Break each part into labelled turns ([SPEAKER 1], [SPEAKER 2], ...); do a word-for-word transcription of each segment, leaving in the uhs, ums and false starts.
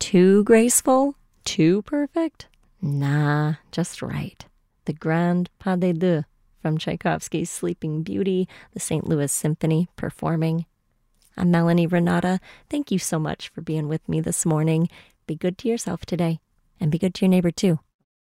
[SPEAKER 1] Too graceful? Too perfect? Nah, just right. The Grand Pas de Deux from Tchaikovsky's Sleeping Beauty, the Saint Louis Symphony performing. I'm Melanie Renata. Thank you so much for being with me this morning. Be good to yourself today, and be good to your neighbor too.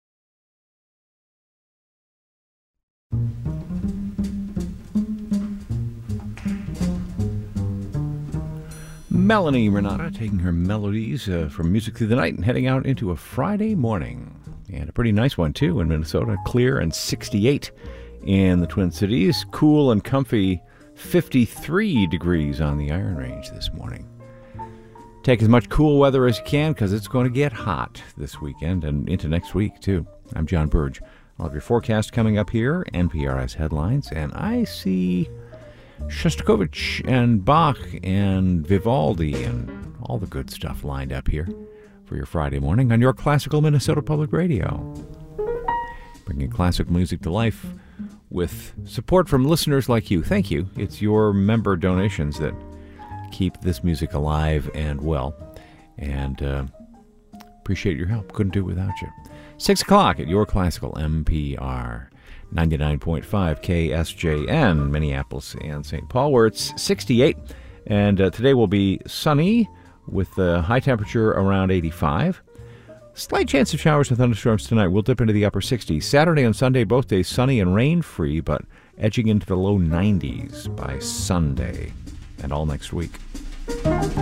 [SPEAKER 2] Melanie Renata taking her melodies uh, from Music Through the Night and heading out into a Friday morning. And a pretty nice one, too, in Minnesota. Clear and sixty-eight in the Twin Cities. Cool and comfy fifty-three degrees on the Iron Range this morning. Take as much cool weather as you can because it's going to get hot this weekend and into next week, too. I'm John Burge. I'll have your forecast coming up here, N P R S headlines, and I see Shostakovich and Bach and Vivaldi and all the good stuff lined up here for your Friday morning on your Classical Minnesota Public Radio. Bringing classic music to life with support from listeners like you. Thank you. It's your member donations that keep this music alive and well. And uh, appreciate your help. Couldn't do it without you. Six o'clock at your Classical M P R. ninety-nine point five K S J N, Minneapolis and Saint Paul, where it's sixty-eight. And uh, today will be sunny with the high temperature around eighty-five. Slight chance of showers and thunderstorms tonight. We'll dip into the upper sixties. Saturday and Sunday, both days sunny and rain-free, but edging into the low nineties by Sunday and all next week.